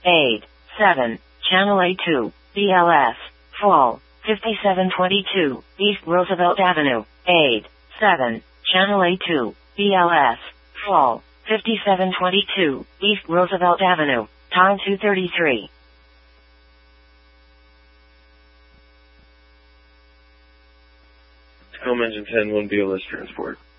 Aid 7, Channel A2, BLS, Fall, 5722, East Roosevelt Avenue. Aid 7, Channel A2, BLS, Fall, 5722, East Roosevelt Avenue. Time 2:33. Tacoma Engine 10, 1 BLS transport.